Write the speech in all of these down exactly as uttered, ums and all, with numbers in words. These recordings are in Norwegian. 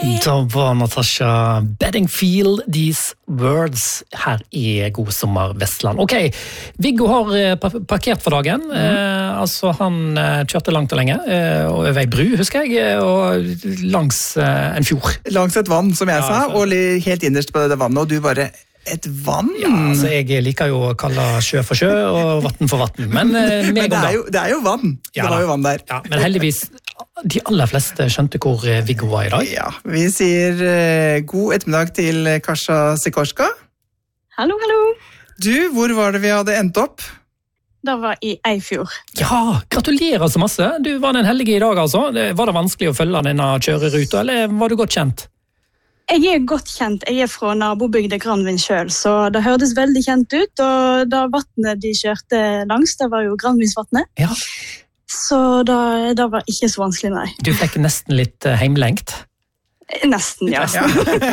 Da var Natasha Bedingfield, These Words, her i God sommer Vestland. Ok, Viggo har parkert for dagen. Mm. Eh, altså han kjørte langt og lenge, eh, og over ei bru, husker jeg, og langs eh, en fjord. Langs et vann, som jeg ja, sa, og helt innerst på det vannet, og du bare... Et vann? Ja, altså jeg liker jo å kalle sjø for sjø og vatten for vatten. Men, eh, men det, er jo, det er jo vann. Ja, det var jo vann der. Ja, men heldigvis, de aller fleste skjønte hvor Viggo var i dag. Ja, vi sier uh, god ettermiddag til Kasia Sikorska. Hallo, hallo. Du, hvor var det vi hadde endt opp? Det var i Eifjord. Ja, gratulerer så masse. Du var den heldige i dag, altså. Var det vanskelig å følge denne kjøreruta, eller var du godt kjent? Jeg er godt kjent. Jeg er fra nabobygda Granvin selv, så det hørtes veldig kjent ut, og da vattnet de kjørte langs, det var jo Granvinsvattnet. Ja. Så det, det var ikke så vanskelig, nei. Du fikk nesten litt heimlengt? Nesten, ja. ja.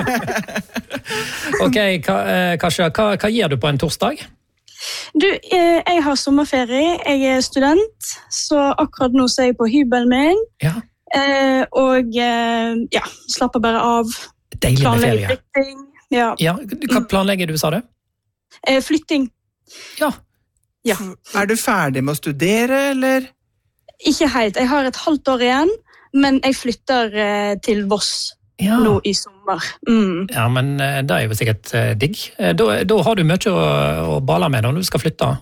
Ok, Kasia, hva, hva gjør du på en torsdag? Du, jeg har sommerferie, jeg er student, så akkurat nå så er jeg på hybelen min, ja. og ja, slapper bare av. Deilig med ferie. Flytting, ja. Ja, hva planlegger du, sa du? Eh, flytting. Ja. ja. Er du ferdig med å studere, eller? Ikke helt. Jeg har et halvt år igjen, men jeg flytter eh, til Voss ja. nå i sommer. Mm. Ja, men eh, det er jo sikkert eh, digg. Eh, da, da har du mye å, å bala med når du skal flytte.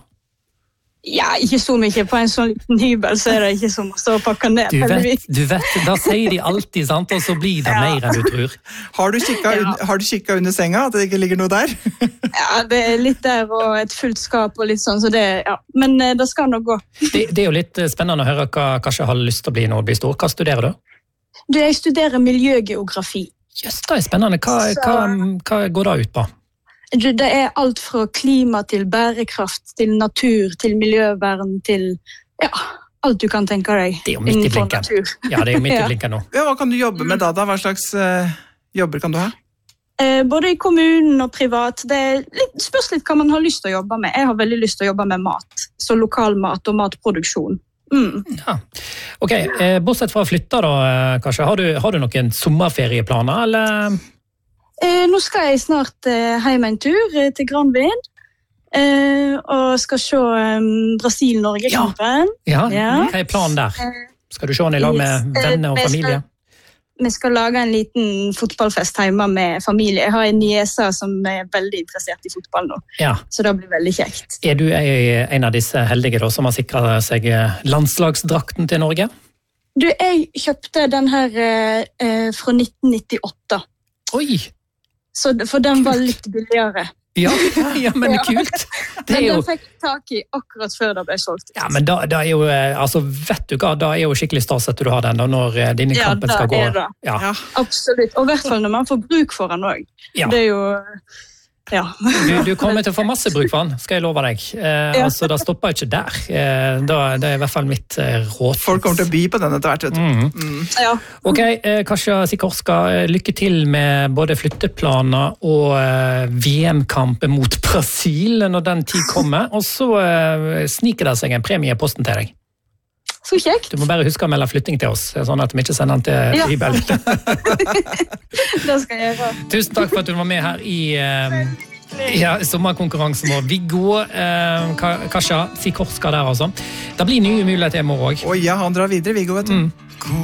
Ja, ikke så mye. På en sånn liten hybel så er det ikke som å stå og pakke ned. Du vet, du vet, da sier de alltid, sant? Og så blir det ja. mer enn du tror. Har du kikket, ja. har du kikket under senga, at det ikke ligger noe der? Ja, det er litt der og et fullt skap og litt sånn, så det, ja. Men det skal nok gå. Det, det er jo litt spennende å høre hva kanskje har lyst til å bli når du blir stor. Hva studerer du? Du, jeg studerer miljøgeografi. Jøss, det er spennende. Hva, hva, hva går det ut på? Det er alt fra klima til bærekraft, til natur, til miljøvern, til ja, alt du kan tenke deg. Det er jo midt i blinken. Ja, det er jo midt i blinken nå. Ja, hva kan du jobbe med da? da? Hva slags uh, jobber kan du ha? Eh, både i kommunen og privat. Det er litt, spørs litt hva man har lyst til å jobbe med. Jeg har veldig lyst til å jobbe med mat, så lokal mat og matproduksjon. Mm. Ja. Ok, eh, bortsett fra å flytte da, kanskje, har du, har du noen sommerferieplaner, eller... Eh, nå skal jeg snart eh, hjem en tur eh, til Granvin, eh, og skal se eh, Brasil-Norge-kampen. Ja. Ja. ja, hva er planen der? Skal du se den i lag med venner og familie? Vi skal, vi skal lage en liten fotballfest hjemme med familie. Jeg har en niese som er veldig interessert i fotball nå, ja. så det blir veldig kjekt. Er du en av disse heldige da, som har sikret seg landslagsdrakten til Norge? Du, jeg kjøpte den her eh, fra nitten nittiåtte. Oi! Så, for den var litt billigere. Ja, ja men det er kult. Det er men jo... den fikk tak i akkurat før det ble solgt. Ja, men da, da er jo, altså, vet du hva, da er jo skikkelig stas at du har den, da, når dine ja, kampen skal gå. Ja, da er det. Ja. Absolutt. Og i hvert fall når man får bruk for den også. Ja. Det er jo... Ja. du, du kommer til å få masse bruk for den, skal jeg love deg. Eh, ja. Altså, det stopper ikke der. Eh, da, det er i hvert fall mitt eh, råd. Folk kommer til å by på den etter hvert, vet du. Mm. Mm. Ja. Ok, eh, Kasia Sikorska, lykke til med både flytteplaner og eh, V M-kampen mot Brasil når den tid kommer. Og så eh, sniker det seg en premie i posten til deg. Så kjekt. Du må bare huske å melde flytting til oss, sånn at vi ikke sender den til ja. hybel. Det skal jeg gjøre. Tusen takk for at du var med her i eh, ja, sommerkonkurransen vår. Viggo, eh, Kasia Sikorska der altså. Det blir nye muligheter i morgen også. Å ja, han drar videre, Viggo, vet du. Mm.